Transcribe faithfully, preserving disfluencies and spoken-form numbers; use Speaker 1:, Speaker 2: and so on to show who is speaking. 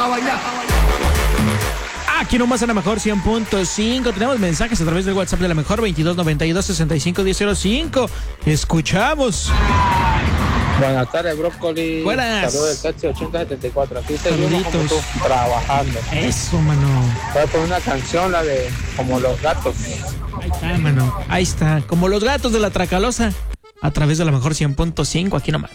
Speaker 1: pa' bailar.
Speaker 2: Aquí nomás a la mejor cien punto cinco. Tenemos mensajes a través del WhatsApp de la mejor veintidós noventa y dos sesenta y cinco diez cero cinco. Escuchamos.
Speaker 3: Buenas tardes, Brócoli.
Speaker 2: Buenas.
Speaker 3: Saludos del Taxi ochenta setenta y cuatro. Aquí seguimos
Speaker 2: Saluditos.
Speaker 3: como tú, trabajando.
Speaker 2: Eso, mano.
Speaker 3: Voy a poner una canción, la de Como los gatos.
Speaker 2: Ahí está, mano. Ahí está. Como los gatos de la Tracalosa. A través de la mejor cien punto cinco. Aquí nomás.